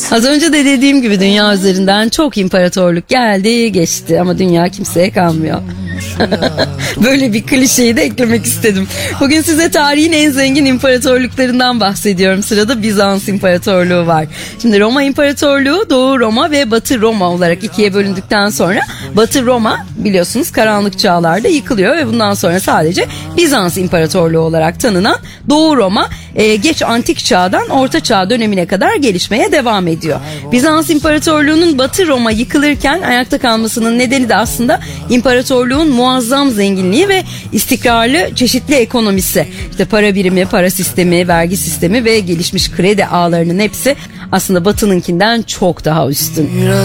Az önce de dediğim gibi dünya üzerinden çok imparatorluk geldi geçti ama dünya kimseye kalmıyor. Böyle bir klişeyi de eklemek istedim. Bugün size tarihin en zengin imparatorluklarından bahsediyorum. Sırada Bizans İmparatorluğu var. Şimdi Roma İmparatorluğu Doğu Roma ve Batı Roma olarak ikiye bölündükten sonra Batı Roma biliyorsunuz karanlık çağlarda yıkılıyor ve bundan sonra sadece Bizans İmparatorluğu olarak tanınan Doğu Roma geç antik çağdan Orta Çağ dönemine kadar gelişmeye devam ediyor. Bizans İmparatorluğu'nun Batı Roma yıkılırken ayakta kalmasının nedeni de aslında imparatorluğun muazzam zenginliği ve istikrarlı çeşitli ekonomisi. İşte para birimi, para sistemi, vergi sistemi ve gelişmiş kredi ağlarının hepsi aslında Batı'nınkinden çok daha üstün.